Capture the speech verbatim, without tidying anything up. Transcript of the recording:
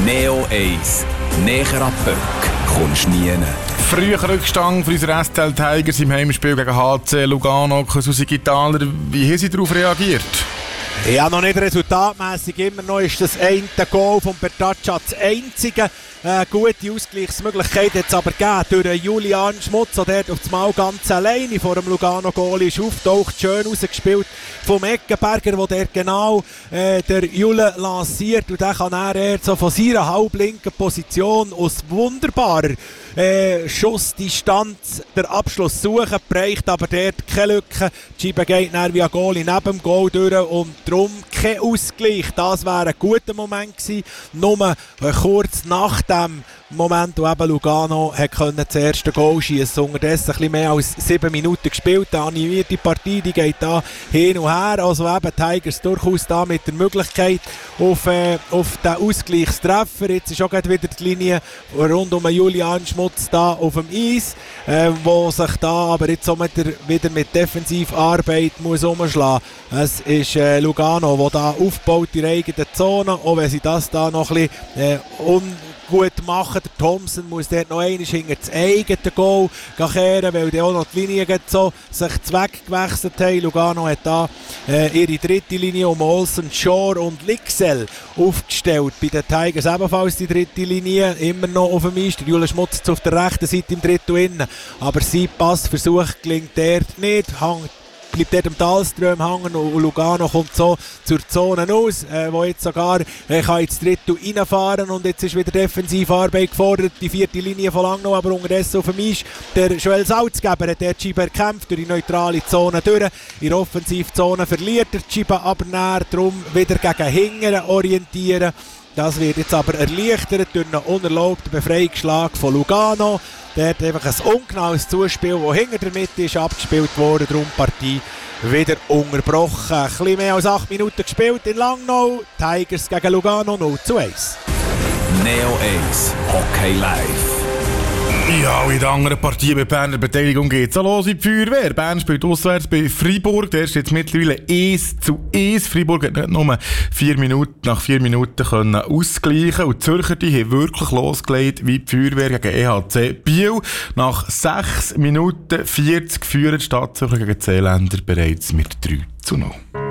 Neo eins. Näher an Böck kommst du nie. Früher Rückstand für unsere S T L Tigers im Heimspiel gegen H C Lugano. Susi Gitaler, wie haben sie darauf reagiert? Ja, noch nicht resultatmässig. Immer noch ist das eine Goal von Bertaccia das einzige. Äh, gute Ausgleichsmöglichkeit hat es aber gegeben durch Julian Schmutz, der dort auf das Mal ganz alleine vor dem Lugano-Goal ist auftaucht, schön rausgespielt vom Eckenberger, der dort genau äh, der Jule lanciert, und der kann er so von seiner halblinken Position aus wunderbarer äh, Schussdistanz der Abschluss suchen, bereicht aber dort keine Lücke. Die Scheibe geht dann via Goalie neben dem Goal durch und darum kein Ausgleich. Das wäre ein guter Moment gewesen, nur äh, kurz nach dem Moment, wo eben Lugano hat können das erste Goal schießen. Unterdessen ein bisschen mehr als sieben Minuten gespielt. Die animierte Partie, die geht da hin und her. Also eben Tigers durchaus da mit der Möglichkeit auf, äh, auf den Ausgleichstreffer. Jetzt ist auch gerade wieder die Linie rund um Julian Schmutz da auf dem Eis, äh, wo sich da aber jetzt auch wieder, wieder mit Defensivarbeit muss umschlagen. Es ist äh, Lugano, der da aufbaut in der eigenen Zone, auch wenn sie das da noch ein bisschen äh, un gut machen. Der Thompson muss dort noch einmal hinter das eigene Goal kehren, weil die auch noch die Linie so sich zweckgewechselt haben. Lugano hat da äh, ihre dritte Linie um Olsen, Shore und Lixel aufgestellt. Bei den Tigers ebenfalls die dritte Linie, immer noch auf dem Eis. Julian Schmutz auf der rechten Seite im Drittel innen. Aber sein Passversuch gelingt dort nicht. Hängt bleibt dort am Talström hängen und Lugano kommt so zur Zone aus, äh, wo jetzt sogar äh, kann ins Drittel reinfahren, und jetzt ist wieder Defensivarbeit gefordert, die vierte Linie von Langnau, aber unterdessen auf dem Eis. Der Joel Salzgeber hat der Scheibe erkämpft, durch die neutrale Zone durch. In der Offensivzone verliert der Scheibe aber näher, darum wieder gegen Hingern orientieren. Das wird jetzt aber erleichtert durch einen unerlaubten Befreiungsschlag von Lugano. Der hat einfach ein ungenaues Zuspiel, das hinter der Mitte ist abgespielt worden, darum die Partie wieder unterbrochen. Ein bisschen mehr als acht Minuten gespielt in Langnau. Tigers gegen Lugano null zu eins. Neo eins Hockey Live. Ja, und in der anderen Partie mit Berner Beteiligung geht es los in die Feuerwehr. Bern spielt auswärts bei Freiburg. Der ist jetzt mittlerweile eins zu eins. Freiburg hat nicht nur vier Minuten, nach vier Minuten können ausgleichen. Und die Zürcher die haben wirklich losgelegt wie die Feuerwehr gegen E H C Biel. Nach sechs Minuten vierzig führen die Stadtzürcher gegen die Seeländer bereits mit drei zu null.